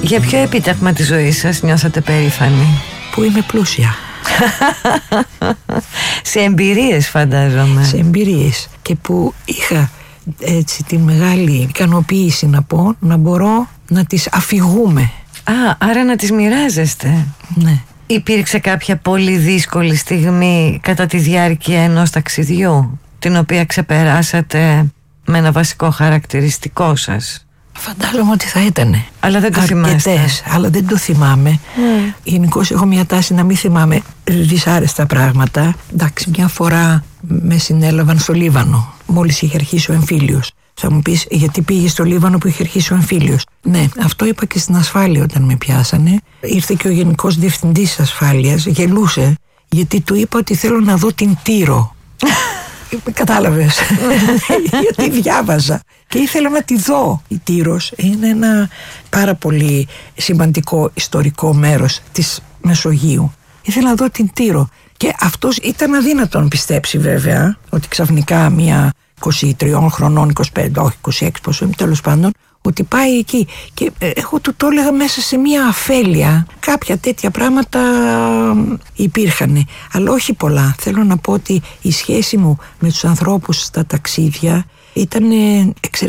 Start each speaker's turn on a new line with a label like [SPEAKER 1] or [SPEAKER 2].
[SPEAKER 1] Για ποιο επίτευγμα της ζωής σας νιώσατε περήφανοι?
[SPEAKER 2] Που είμαι πλούσια.
[SPEAKER 1] Σε εμπειρίες φαντάζομαι.
[SPEAKER 2] Σε εμπειρίες. Και που είχα έτσι τη μεγάλη ικανοποίηση να πω, να μπορώ να τις αφηγούμε.
[SPEAKER 1] Άρα να τις μοιράζεστε.
[SPEAKER 2] Ναι.
[SPEAKER 1] Υπήρξε κάποια πολύ δύσκολη στιγμή κατά τη διάρκεια ενός ταξιδιού, την οποία ξεπεράσατε με ένα βασικό χαρακτηριστικό σας?
[SPEAKER 2] Φαντάζομαι ότι θα ήτανε.
[SPEAKER 1] Αλλά δεν το θυμάστε.
[SPEAKER 2] Αλλά δεν το θυμάμαι. Γενικώς έχω μια τάση να μην θυμάμαι δυσάρεστα πράγματα. Εντάξει, μια φορά με συνέλαβαν στο Λίβανο, μόλις είχε αρχίσει ο εμφύλιος. Θα μου πεις, γιατί πήγε στο Λίβανο που είχε αρχίσει ο εμφύλιος? Ναι, αυτό είπα και στην ασφάλεια όταν με πιάσανε. Ήρθε και ο Γενικός Διευθυντής της Ασφάλειας, γελούσε, γιατί του είπα ότι θέλω να δω την Τύρο. Κατάλαβες? Γιατί διάβαζα και ήθελα να τη δω. Η Τύρος είναι ένα πάρα πολύ σημαντικό ιστορικό μέρος της Μεσογείου. Ήθελα να δω την Τύρο και αυτός ήταν αδύνατο να πιστέψει βέβαια ότι ξαφνικά μια 23 χρονών, 25, όχι 26 πόσο είμαι, τέλος πάντων, ότι πάει εκεί. Και εγώ του το έλεγα μέσα σε μια αφέλεια. Κάποια τέτοια πράγματα υπήρχαν, αλλά όχι πολλά. Θέλω να πω ότι η σχέση μου με τους ανθρώπους στα ταξίδια ήταν εξαιρετική.